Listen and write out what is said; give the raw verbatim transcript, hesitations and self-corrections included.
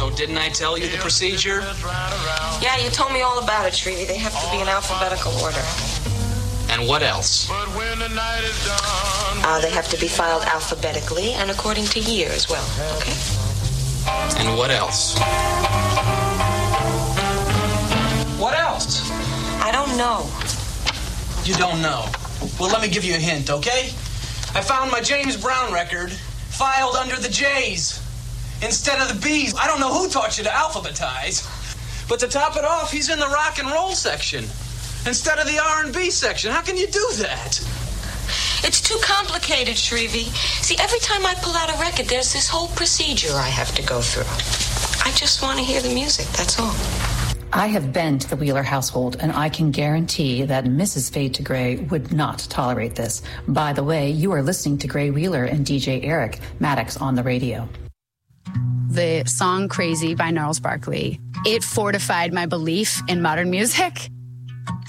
So didn't I tell you the procedure? Yeah, you told me all about it, Shrevey. They have to be in alphabetical order. And what else? Uh, they have to be filed alphabetically and according to year as well, okay? And what else? What else? I don't know. You don't know. Well, let me give you a hint, okay? I found my James Brown record filed under the J's instead of the B's. I don't know who taught you to alphabetize, but to top it off, he's in the rock and roll section instead of the R and B section. How can you do that? It's too complicated, Shrevey. See, every time I pull out a record, there's this whole procedure I have to go through. I just want to hear the music, that's all. I have been to the Wheeler household, and I can guarantee that Missus Fade to Gray would not tolerate this. By the way, you are listening to Gray Wheeler and D J Eric Maddox on the radio. The song Crazy by Gnarls Barkley, it fortified my belief in modern music.